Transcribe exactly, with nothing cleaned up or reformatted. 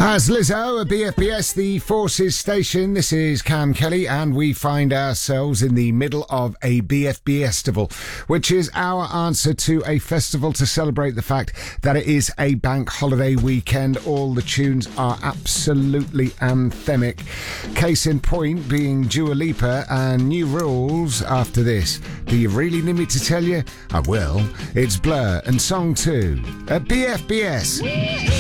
As Lizzo at B F B S, the Forces Station, this is Cam Kelly, and we find ourselves in the middle of a B F B festival, which is our answer to a festival to celebrate the fact that it is a bank holiday weekend. All the tunes are absolutely anthemic. Case in point being Dua Lipa and New Rules after this. Do you really need me to tell you? I will. It's Blur and Song two at B F B S.